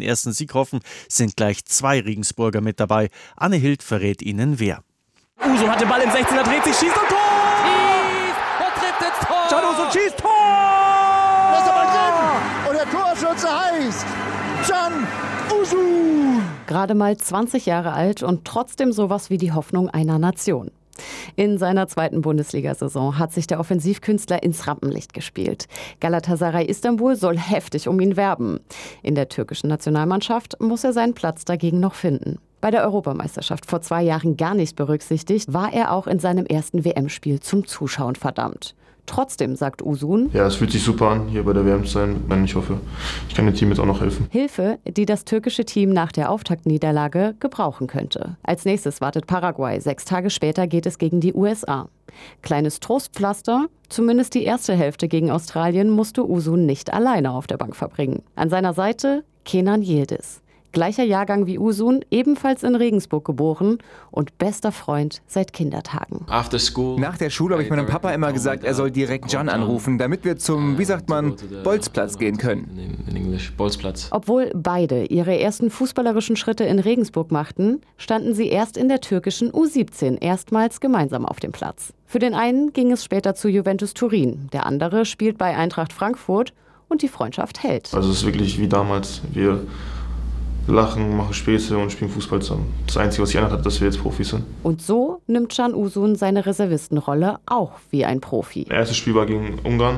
ersten Sieg hoffen, sind gleich 2 Regensburger mit dabei. Anne Hild verrät Ihnen wer. Usun hat den Ball im 16er, dreht sich, schießt und Tor! Schießt und trifft ins Tor! Can Usun schießt, Tor! Das ist aber drin! Und der Torschütze heißt Can Usun! Gerade mal 20 Jahre alt und trotzdem sowas wie die Hoffnung einer Nation. In seiner 2. Bundesliga-Saison hat sich der Offensivkünstler ins Rampenlicht gespielt. Galatasaray Istanbul soll heftig um ihn werben. In der türkischen Nationalmannschaft muss er seinen Platz dagegen noch finden. Bei der Europameisterschaft vor 2 Jahren gar nicht berücksichtigt, war er auch in seinem ersten WM-Spiel zum Zuschauen verdammt. Trotzdem, sagt Usun, ja, es fühlt sich super an, hier bei der WM zu sein. Ich hoffe, ich kann dem Team jetzt auch noch helfen. Hilfe, die das türkische Team nach der Auftaktniederlage gebrauchen könnte. Als nächstes wartet Paraguay. 6 Tage später geht es gegen die USA. Kleines Trostpflaster, zumindest die erste Hälfte gegen Australien musste Usun nicht alleine auf der Bank verbringen. An seiner Seite Kenan Yildiz. Gleicher Jahrgang wie Usun, ebenfalls in Regensburg geboren und bester Freund seit Kindertagen. Nach der Schule habe ich meinem Papa immer gesagt, er soll direkt Can anrufen, damit wir zum, wie sagt man, Bolzplatz gehen können. Obwohl beide ihre ersten fußballerischen Schritte in Regensburg machten, standen sie erst in der türkischen U17 erstmals gemeinsam auf dem Platz. Für den einen ging es später zu Juventus Turin, der andere spielt bei Eintracht Frankfurt und die Freundschaft hält. Also es ist wirklich wie damals. Wir lachen, machen Späße und spielen Fußball zusammen. Das Einzige, was sich ändert hat, dass wir jetzt Profis sind. Und so nimmt Can Usun seine Reservistenrolle auch wie ein Profi. Das erste Spiel war gegen Ungarn.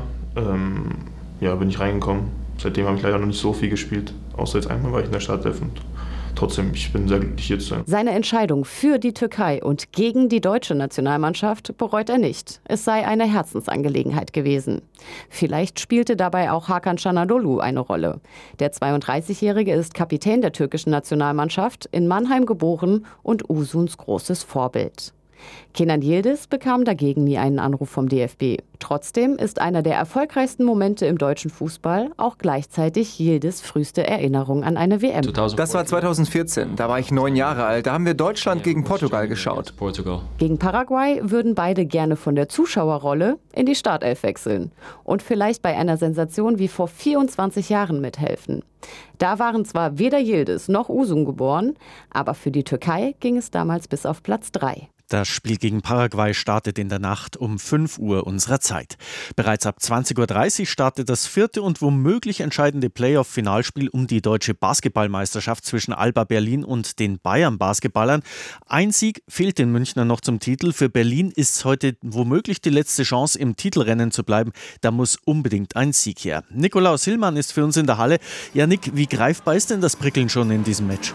Bin ich reingekommen. Seitdem habe ich leider noch nicht so viel gespielt. Außer jetzt einmal war ich in der Startelf und trotzdem, ich bin sehr glücklich, hier zu sein. Seine Entscheidung für die Türkei und gegen die deutsche Nationalmannschaft bereut er nicht. Es sei eine Herzensangelegenheit gewesen. Vielleicht spielte dabei auch Hakan Çalhanoğlu eine Rolle. Der 32-Jährige ist Kapitän der türkischen Nationalmannschaft, in Mannheim geboren und Usuns großes Vorbild. Kenan Yildiz bekam dagegen nie einen Anruf vom DFB. Trotzdem ist einer der erfolgreichsten Momente im deutschen Fußball auch gleichzeitig Yildiz' früheste Erinnerung an eine WM. Das war 2014, da war ich 9 Jahre alt, da haben wir Deutschland gegen Portugal geschaut. Gegen Paraguay würden beide gerne von der Zuschauerrolle in die Startelf wechseln und vielleicht bei einer Sensation wie vor 24 Jahren mithelfen. Da waren zwar weder Yildiz noch Usun geboren, aber für die Türkei ging es damals bis auf Platz 3. Das Spiel gegen Paraguay startet in der Nacht um 5 Uhr unserer Zeit. Bereits ab 20.30 Uhr startet das 4. und womöglich entscheidende Playoff-Finalspiel um die deutsche Basketballmeisterschaft zwischen Alba Berlin und den Bayern-Basketballern. Ein Sieg fehlt den Münchnern noch zum Titel. Für Berlin ist es heute womöglich die letzte Chance, im Titelrennen zu bleiben. Da muss unbedingt ein Sieg her. Nikolaus Hillmann ist für uns in der Halle. Ja, Nick, wie greifbar ist denn das Prickeln schon in diesem Match?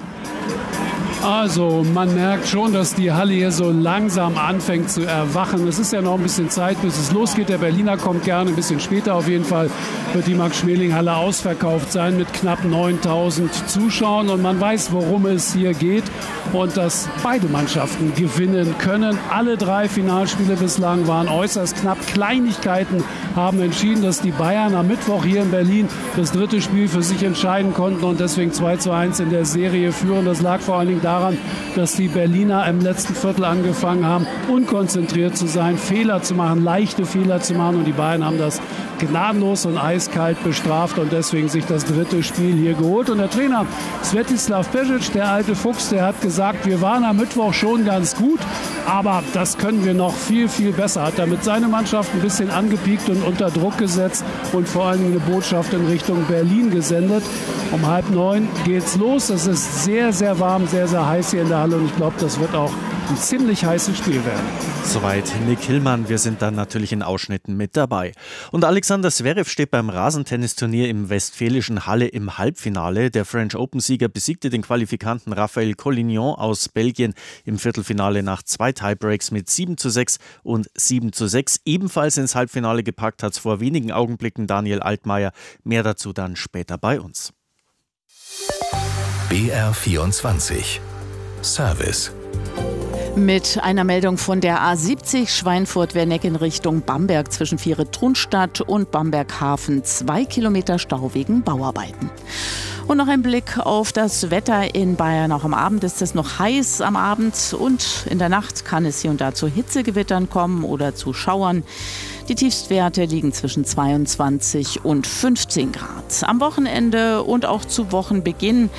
Also man merkt schon, dass die Halle hier so langsam anfängt zu erwachen. Es ist ja noch ein bisschen Zeit, bis es losgeht. Der Berliner kommt gerne, ein bisschen später auf jeden Fall wird die Max-Schmeling-Halle ausverkauft sein mit knapp 9.000 Zuschauern. Und man weiß, worum es hier geht und dass beide Mannschaften gewinnen können. Alle 3 Finalspiele bislang waren äußerst knapp. Kleinigkeiten haben entschieden, dass die Bayern am Mittwoch hier in Berlin das 3. Spiel für sich entscheiden konnten und deswegen 2:1 in der Serie führen. Das lag vor allen Dingen daran, dass die Berliner im letzten Viertel angefangen haben, unkonzentriert zu sein, Fehler zu machen, leichte Fehler zu machen. Und die Bayern haben das gnadenlos und eiskalt bestraft und deswegen sich das 3. Spiel hier geholt. Und der Trainer Svetislav Pešić, der alte Fuchs, der hat gesagt, wir waren am Mittwoch schon ganz gut, aber das können wir noch viel, viel besser. Hat damit seine Mannschaft ein bisschen angepiekt und unter Druck gesetzt und vor allem eine Botschaft in Richtung Berlin gesendet. Um 8:30 geht's los. Es ist sehr, sehr warm, sehr, sehr heiß hier in der Halle und ich glaube, das wird auch ein ziemlich heißes Spiel werden. Soweit Nick Hillmann. Wir sind dann natürlich in Ausschnitten mit dabei. Und Alexander Zverev steht beim Rasentennisturnier im westfälischen Halle im Halbfinale. Der French Open-Sieger besiegte den Qualifikanten Raphael Collignon aus Belgien im Viertelfinale nach 2 Tiebreaks mit 7:6 und 7:6. Ebenfalls ins Halbfinale gepackt hat es vor wenigen Augenblicken Daniel Altmaier. Mehr dazu dann später bei uns. BR24 Service. Mit einer Meldung von der A70 Schweinfurt-Werneck in Richtung Bamberg zwischen Viere-Trunstadt und Bamberg-Hafen. 2 Kilometer Stau wegen Bauarbeiten. Und noch ein Blick auf das Wetter in Bayern. Auch am Abend ist es noch heiß am Abend und in der Nacht kann es hier und da zu Hitzegewittern kommen oder zu Schauern. Die Tiefstwerte liegen zwischen 22 und 15 Grad. Am Wochenende und auch zu Wochenbeginn